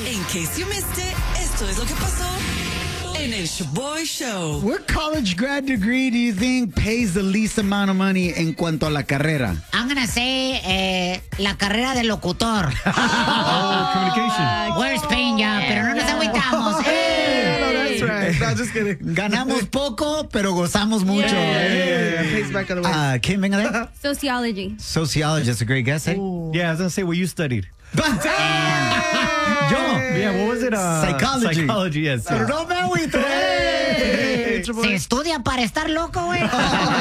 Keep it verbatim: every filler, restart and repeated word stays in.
In case you missed it, esto es lo que pasó en el Shaboy Show. What college grad degree do you think pays the least amount of money en cuanto a la carrera? I'm gonna say eh, la carrera de locutor. Oh, communication. Worst paying job, pero no nos agüitamos. Hey, No, that's right. No, just kidding. Ganamos poco, pero gozamos mucho. Yeah, yeah, yeah. Pays back on the way. Uh, ¿Quién venga de ahí? Sociology. Sociologist, that's a great guess, eh? Yeah, I was going to say what you studied. Yo. Yeah, what was it? Uh, Psychology. Psychology, yes. Pero no me agüito. Hey, Se estudia para estar loco, güey.